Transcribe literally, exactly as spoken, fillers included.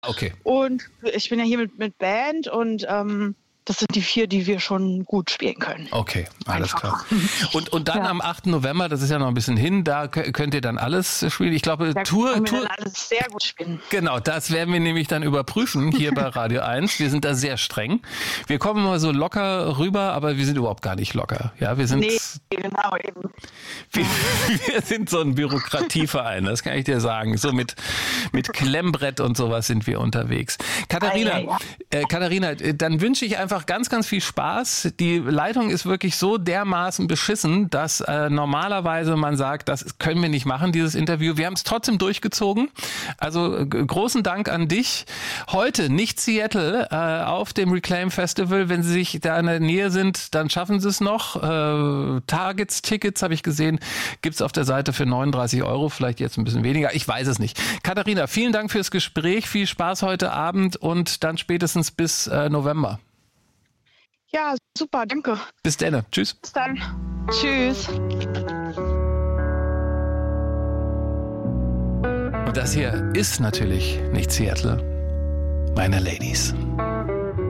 Okay. Und ich bin ja hier mit, mit Band und ähm, das sind die vier, die wir schon gut spielen können. Okay, alles Einfach. klar. Und, und dann ja. am achten November, das ist ja noch ein bisschen hin, da könnt ihr dann alles spielen. Ich glaube, da Tour... können wir Tour dann alles sehr gut spielen. Genau, das werden wir nämlich dann überprüfen hier bei Radio eins. Wir sind da sehr streng. Wir kommen mal so locker rüber, aber wir sind überhaupt gar nicht locker. Ja, wir sind... Nee, genau eben. Wir, wir sind so ein Bürokratieverein, das kann ich dir sagen. So mit, mit Klemmbrett und sowas sind wir unterwegs. Katharina, ah, ja, ja. Äh, Katharina, dann wünsche ich einfach ganz, ganz viel Spaß. Die Leitung ist wirklich so dermaßen beschissen, dass äh, normalerweise man sagt, das können wir nicht machen, dieses Interview. Wir haben es trotzdem durchgezogen. Also äh, großen Dank an dich. Heute nicht Seattle äh, auf dem Reclaim Festival. Wenn Sie sich da in der Nähe sind, dann schaffen Sie es noch. Äh, Targets, Tickets habe ich gesehen, gibt's auf der Seite für neununddreißig Euro. Vielleicht jetzt ein bisschen weniger. Ich weiß es nicht. Katharina, vielen Dank fürs Gespräch. Viel Spaß heute Abend und dann spätestens bis äh, November. Ja, super, danke. Bis dann. Tschüss. Bis dann. Tschüss. Und das hier ist natürlich nicht Seattle, meine Ladies.